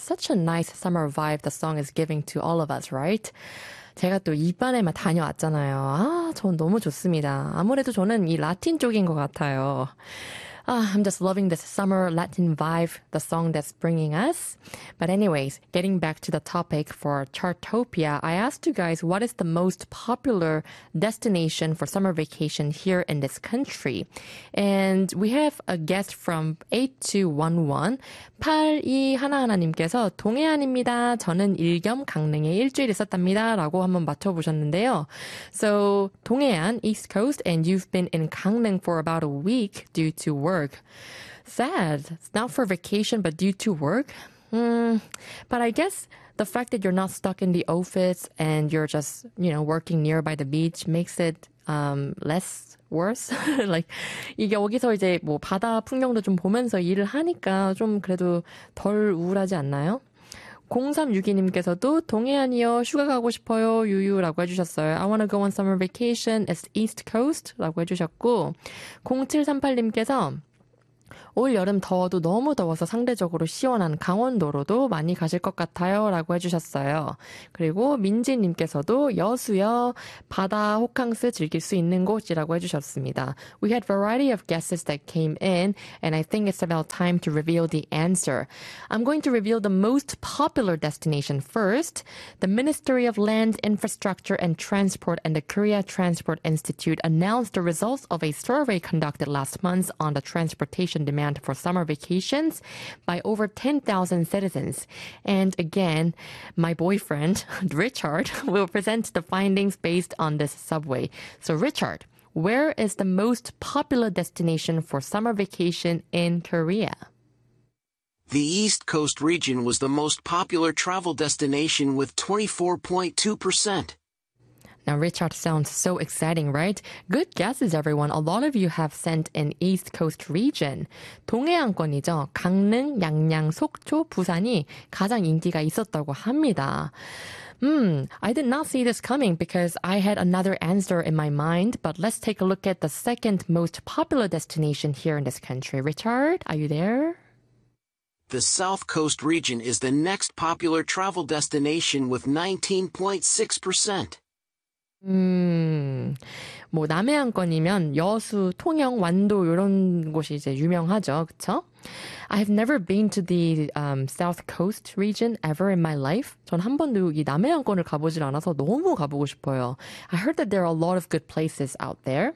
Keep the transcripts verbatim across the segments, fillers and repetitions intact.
such a nice summer vibe the song is giving to all of us, right? 제가 또 이번에만 다녀왔잖아요. 아, 전 너무 좋습니다. 아무래도 저는 이 라틴 쪽인 것 같아요. Ah, I'm just loving this summer Latin vibe, the song that's bringing us. But anyways, getting back to the topic for Chartopia, I asked you guys what is the most popular destination for summer vacation here in this country. And we have a guest from eight two one one. 팔이일일님께서 동해안입니다. 저는 일겸 강릉에 일주일 있었답니다. 라고 한번 맞춰보셨는데요. So, 동해안, East Coast, and you've been in Gangneung for about a week due to work. Work. Sad. It's not for vacation, but due to work. Mm, but I guess the fact that you're not stuck in the office and you're just, you know, working nearby the beach makes it um, less worse. like 이게 여기서 이제 뭐 바다 풍경도 좀 보면서 일을 하니까 좀 그래도 덜 우울하지 않나요? 공삼육이님께서도 동해안이요. 휴가 가고 싶어요. 유유라고 해주셨어요. I wanna go on summer vacation. It's East Coast 라고 해주셨고 공칠삼팔님께서 올 여름 더워도 너무 더워서 상대적으로 시원한 강원도로도 많이 가실 것 같아요. 라고 해주셨어요. 그리고 민지님께서도 여수요. 바다 호캉스 즐길 수 있는 곳이라고 해주셨습니다. We had variety of guesses that came in and I think it's about time to reveal the answer. I'm going to reveal the most popular destination first. The Ministry of Land, Infrastructure and Transport and the Korea Transport Institute announced the results of a survey conducted last month on the transportation demand for summer vacations by over ten thousand citizens. And again, my boyfriend, Richard, will present the findings based on this subway. So Richard, where is the most popular destination for summer vacation in Korea? The East Coast region was the most popular travel destination with twenty-four point two percent. Now, Richard sounds so exciting, right? Good guesses, everyone. A lot of you have sent an East Coast region. 동해안권이죠. 강릉, 양양, 속초, 부산이 가장 인기가 있었다고 합니다. Hmm, I did not see this coming because I had another answer in my mind, but let's take a look at the second most popular destination here in this country. Richard, are you there? The South Coast region is the next popular travel destination with nineteen point six percent. 음, 뭐 남해안권이면 여수, 통영, 완도 이런 곳이 이제 유명하죠, 그렇죠? I have never been to the um, South Coast region ever in my life. 전 한 번도 이 남해안권을 가보질 않아서 너무 가보고 싶어요. I heard that there are a lot of good places out there.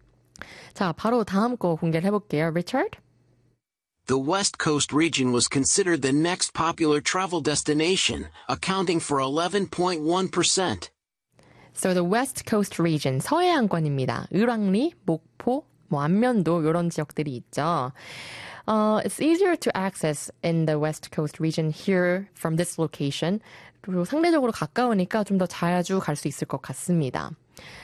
자, 바로 다음 거 공개를 해볼게요, Richard. The West Coast region was considered the next popular travel destination, accounting for eleven point one percent. So the West Coast region, 서해안권입니다. 을왕리, 목포, 뭐 안면도 이런 지역들이 있죠. Uh, it's easier to access in the West Coast region here from this location. 그리고 상대적으로 가까우니까 좀 더 자주 갈 수 있을 것 같습니다.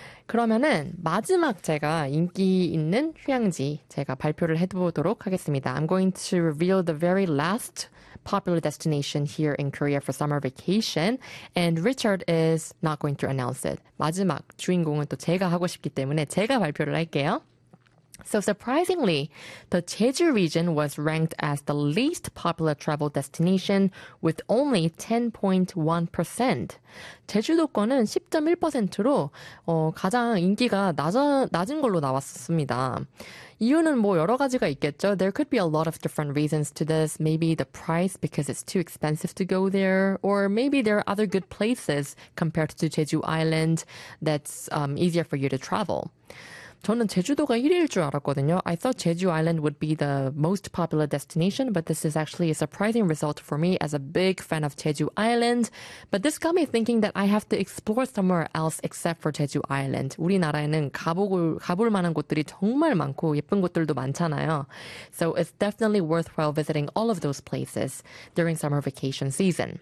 그러면은 마지막 제가 인기 있는 휴양지 제가 발표를 해보도록 하겠습니다. I'm going to reveal the very last popular destination here in Korea for summer vacation. And Richard is not going to announce it. 마지막 주인공은 또 제가 하고 싶기 때문에 제가 발표를 할게요. So surprisingly, the Jeju region was ranked as the least popular travel destination with only ten point one percent. 제주도권은 십 점 일 퍼센트로 어, 가장 인기가 낮아, 낮은 걸로 나왔습니다. 이유는 뭐 여러 가지가 있겠죠. There could be a lot of different reasons to this. Maybe the price because it's too expensive to go there. Or maybe there are other good places compared to Jeju Island that's um, easier for you to travel. 저는 제주도가 일 위일 줄 알았거든요. I thought Jeju Island would be the most popular destination, but this is actually a surprising result for me as a big fan of Jeju Island. But this got me thinking that I have to explore somewhere else except for Jeju Island. 우리나라에는 가볼, 가볼 만한 곳들이 정말 많고 예쁜 곳들도 많잖아요. So it's definitely worthwhile visiting all of those places during summer vacation season.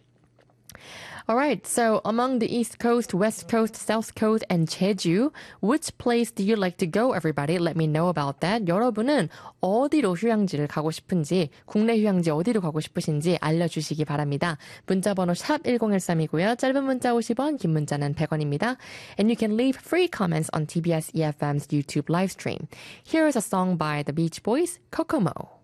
All right, so among the East Coast, West Coast, South Coast, and Jeju, which place do you like to go, everybody? Let me know about that. 여러분은 어디로 휴양지를 가고 싶은지, 국내 휴양지 어디로 가고 싶으신지 알려주시기 바랍니다. 문자번호 샵 일공일삼이고요. 짧은 문자 오십 원, 긴 문자는 백 원입니다. And you can leave free comments on 티비에스 이에프엠's YouTube live stream. Here is a song by the Beach Boys, Kokomo.